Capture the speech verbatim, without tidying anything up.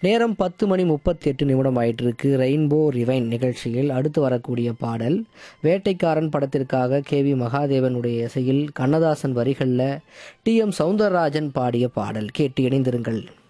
நேரம் பத்து மணி முப்பத்தி எட்டு நிமிடம் ஆயிட்டு இருக்கு. ரெயின்போ ரிவைன் நிகழ்ச்சியில் அடுத்து வரக்கூடிய பாடல் வேட்டைக்காரன் படத்திற்காக கே வி மகாதேவனுடைய இசையில் கண்ணதாசன் வரிகளில் டி எம் சௌந்தரராஜன் பாடிய பாடல். கேட்டு இணைந்திருங்கள்.